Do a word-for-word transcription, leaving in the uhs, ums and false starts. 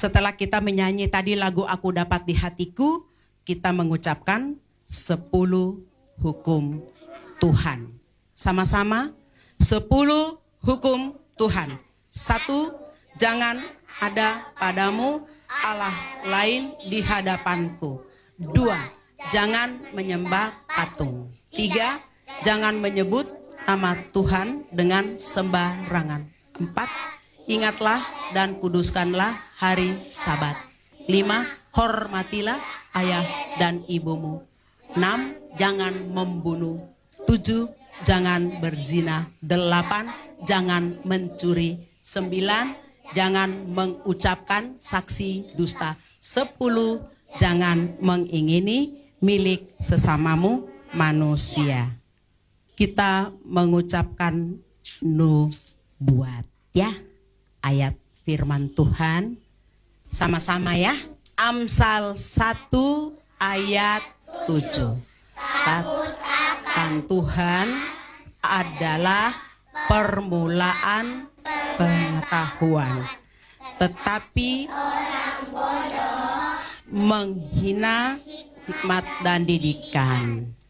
Setelah kita menyanyi tadi lagu Aku Dapat di Hatiku, kita mengucapkan sepuluh hukum Tuhan. Sama-sama, sepuluh hukum Tuhan. Satu, jangan ada padamu Allah lain di hadapanku. Dua, jangan menyembah patung. Tiga, jangan menyebut nama Tuhan dengan sembarangan. Empat, ingatlah dan kuduskanlah hari Sabat. Lima, hormatilah ayah dan ibumu. Enam, jangan membunuh. Tujuh, jangan berzina. Delapan, jangan mencuri. Sembilan, jangan mengucapkan saksi dusta. Sepuluh, jangan mengingini milik sesamamu manusia. Kita mengucapkan nubuat ya, ayat firman Tuhan sama-sama ya. Amsal satu ayat tujuh. Takut akan Tuhan adalah permulaan pengetahuan, tetapi orang bodoh menghina hikmat dan didikan.